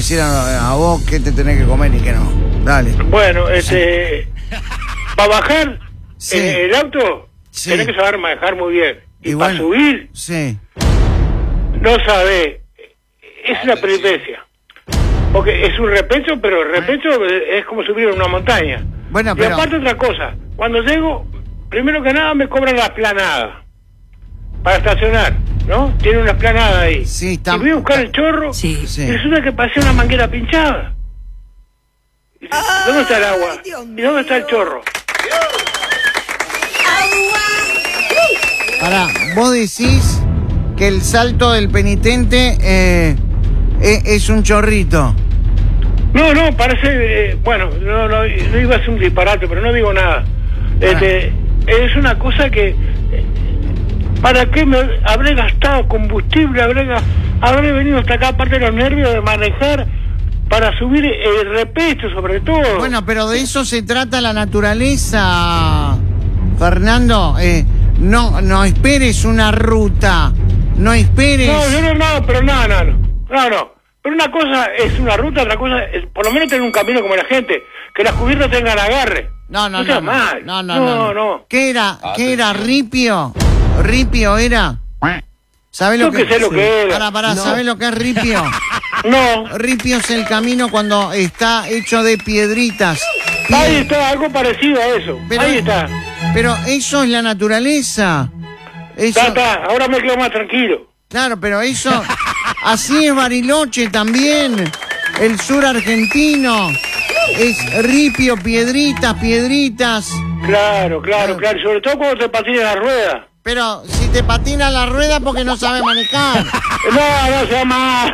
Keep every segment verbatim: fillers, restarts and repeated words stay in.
decir a, a vos qué te tenés que comer y qué no. Dale. Bueno, este... para bajar Sí. eh, el auto, Sí. tenés que saber manejar muy bien. Y, Y para bueno, subir, Sí. no sabés. Es una peripecia. Porque es un repecho, pero el repecho es como subir una montaña. Bueno, Y pero... aparte otra cosa, cuando llego, primero que nada me cobran la esplanada para estacionar, ¿no? Tiene una esplanada ahí. Sí, está- Y voy a buscar el chorro Sí. Sí. y resulta que pasé una manguera pinchada. Y dice, ¿dónde está el agua? ¿Y dónde está el chorro? Pará, vos decís que el salto del penitente eh, es, es un chorrito. No, no, parece... eh, bueno, no, no, no iba a ser un disparate, pero no digo nada. Este, es una cosa que... eh, ¿Para qué me habré gastado combustible? Habré, ga- habré venido hasta acá, aparte de los nervios de manejar, para subir el repecho sobre todo. Bueno, pero de eso se trata la naturaleza, Fernando. Eh, no, no esperes una ruta. No esperes... No, yo no, no, pero no, no, no, no, no. Pero una cosa es una ruta, otra cosa es por lo menos tener un camino como la gente, que las cubiertas tengan agarre. No, no, No sea no, no, mal. no, no, No, no, no. ¿Qué era? ¿Qué era? ¿Ripio? ¿Ripio era? ¿Sabés lo Yo que... que sé lo que era. Pará, pará, No. ¿sabés lo que es ripio? No. Ripio es el camino cuando está hecho de piedritas. Ahí Pie- está, algo parecido a eso. Pero- Ahí está. Pero eso es la naturaleza. Eso, Está, está. Ahora me quedo más tranquilo. claro, pero eso... Así es Bariloche también. El sur argentino. Es ripio, piedritas, piedritas. Claro, claro, claro. Y sobre todo cuando te patinas la rueda. Pero si te patina la rueda porque no sabe manejar. No, no sea más.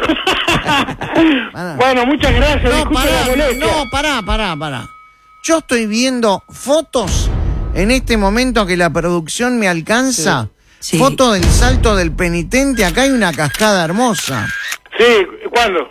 Bueno, muchas gracias. No, Disculpe pará, la molestia. no, pará, pará, pará. Yo estoy viendo fotos en este momento que la producción me alcanza. Sí. Foto del salto del penitente. Acá hay una cascada hermosa. Sí, ¿cuándo?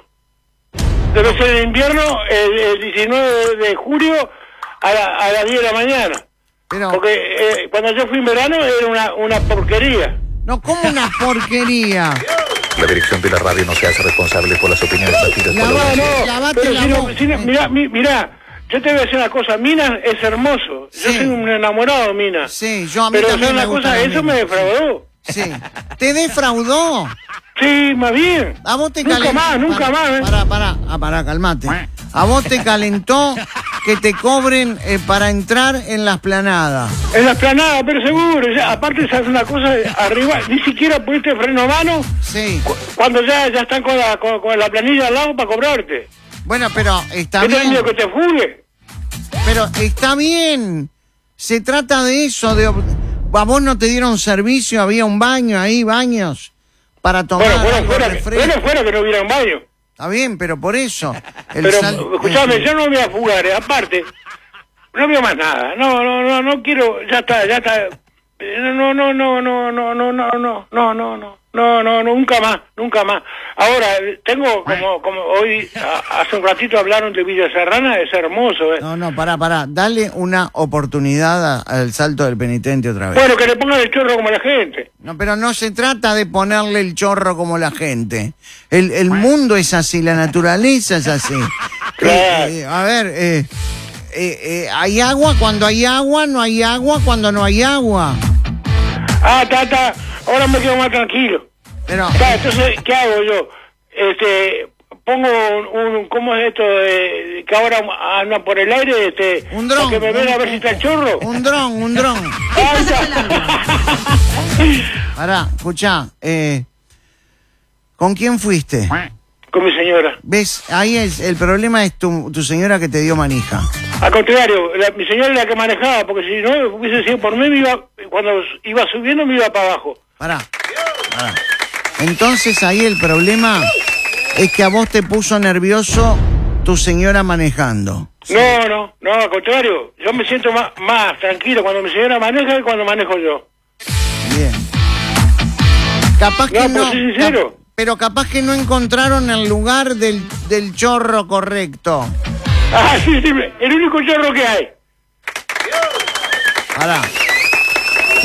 Debe ser en invierno, el, el diecinueve de julio a, la, a las diez de la mañana. Pero, Porque eh, cuando yo fui en verano era una, una porquería. no, como una porquería. La dirección de la radio no se hace responsable por las opiniones vertidas La por No, los va- no, Lavate pero la si no, boca. si no, mirá, mi- mirá, yo te voy a decir una cosa, Mina es hermoso, yo Sí. soy un enamorado de Mina. Sí, yo a mí Pero también es me una gusta cosa, la eso mina. me defraudó. Sí. ¿Te defraudó? Sí, más bien. A vos te Nunca calentó. más, nunca más, ¿eh? Pará, pará, ah, pará, calmate. A vos te calentó que te cobren eh, para entrar en la esplanada. En la esplanada, pero seguro, ya, aparte sabes una cosa, arriba, ni siquiera pusiste freno a mano Sí. cu- cuando ya, ya están con la, con, con la planilla al lado para cobrarte. Bueno, pero está ¿Qué te bien. digo que te fugue? Pero está bien. Se trata de eso. De... ob- ¿A vos no te dieron servicio? ¿Había un baño ahí, baños? Para tomar Bueno, fuera, algo fuera, que, refresco. bueno, fuera que no hubiera un baño. Está bien, pero por eso. El Pero, sal- escuchame, eh, yo no me voy a fugar, eh, aparte, no veo más nada, no, no, no, no quiero, ya está, ya está, Eh, no, no, no, no, no, no, no, no, no, no, no, no, no, nunca más, nunca más. Ahora, tengo como, como hoy, a- hace un ratito hablaron de Villa Serrana, es hermoso, eh. No, no, pará, pará. Dale una oportunidad a- al salto del penitente otra vez. Bueno, que le pongan el chorro como la gente. No, pero no se trata de ponerle el chorro como la gente. El, el mundo es así, la naturaleza es así. Claro. Eh, eh, a ver, eh, eh, eh, hay agua cuando hay agua, no hay agua cuando no hay agua. Ah, está, está, ahora me quedo más tranquilo. Pero, Está, entonces, ¿qué hago yo? Este, pongo un, un- ¿cómo es esto de, que ahora anda por el aire? Este, un dron. para que me ven a ver si está el chorro. Un dron, un dron. Ah, está. Pará, escuchá. Eh, ¿Con quién fuiste? Con mi señora. ¿Ves? Ahí es, el problema es tu, tu señora que te dio manija. Al contrario, la- mi señora es la que manejaba, porque si no hubiese sido por mí, me iba, cuando iba subiendo me iba para abajo. Pará. Pará. Entonces ahí el problema es que a vos te puso nervioso tu señora manejando. No, no, no, al contrario, yo me siento más, más tranquilo cuando mi señora maneja que cuando manejo yo. Bien. Capaz que No, no. pues soy sincero. cap- pero capaz que no encontraron el lugar del, del chorro correcto. Ah, sí, sí, el único chorro que hay. Pará.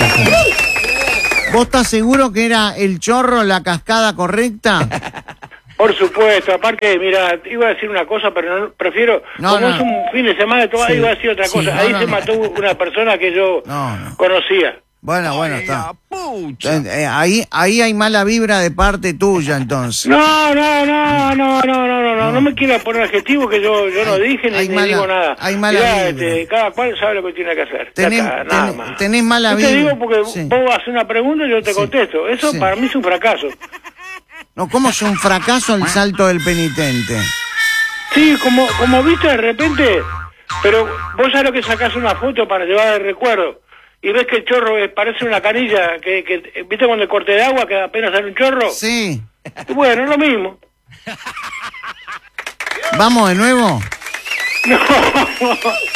¿Vos estás seguro que era el chorro la cascada correcta? Por supuesto, aparte, mira, iba a decir una cosa, pero no, prefiero, No, como no. es un fin de semana, todo, Sí, iba a decir otra sí, cosa. no, Ahí no, se no. mató una persona que yo No, no. conocía. Bueno, bueno, está. Eh, eh, ahí, ahí hay mala vibra de parte tuya, entonces. No, no, no, no, no, no, no, no, no me quiera poner adjetivo que yo, yo no Hay- dije ni, hay ni mala- digo nada. hay mala Mirá, vibra. este, cada cual sabe lo que tiene que hacer. Ya Tenés, está, nada tenés- más. tenés mala Yo te vibra. digo porque Sí. vos haces una pregunta y yo te Sí. contesto. Eso Sí. para mí es un fracaso. No, ¿cómo es un fracaso el salto del penitente? Sí, como, como viste de repente, pero vos sabés lo que sacás una foto para llevar de recuerdo y ves que el chorro eh, parece una canilla, que, que viste cuando el corte de agua que apenas sale un chorro. Sí. Bueno, es lo mismo. ¿Vamos de nuevo? No,